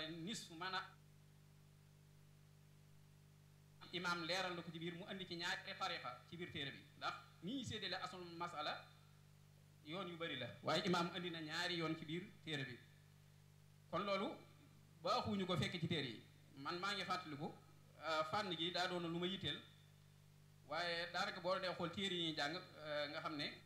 waaye nisfu maanaam imaam leeral na ko ci biir mu andi ci ñaari tariqa ci biir téere bi ndax ni ñuy séddale asul masala yoon yu bari la waaye imaam andi na ñaari yoon ci biir téere bi kon loolu baaxuñu ko fekk ci téere yi man maa ngi fàttaliku fànn gi daa doon lu ma yitteel waaye daanaka boo dee xool téere yi ñuy jàng nga xam ne